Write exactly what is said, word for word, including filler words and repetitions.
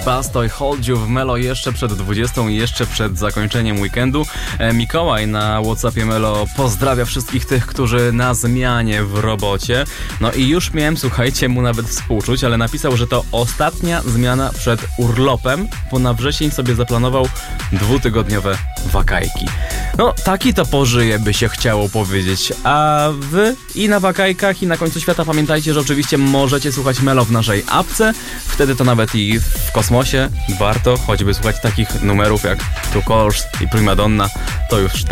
Bastoj Hold You w Melo jeszcze przed dwudziestą i jeszcze przed zakończeniem weekendu. E, Mikołaj na WhatsAppie Melo pozdrawia wszystkich tych, którzy na zmianie w robocie. No i już miałem, słuchajcie, mu nawet współczuć, ale napisał, że to ostatnia zmiana przed urlopem, bo na wrzesień sobie zaplanował dwutygodniowe wakajki. No, taki to pożyje, by się chciało powiedzieć. A wy i na wakajkach, i na końcu świata pamiętajcie, że oczywiście możecie słuchać Melo w naszej apce. Wtedy to nawet i w kosmosie warto choćby słuchać takich numerów jak Two Colors i Prima Donna. To już te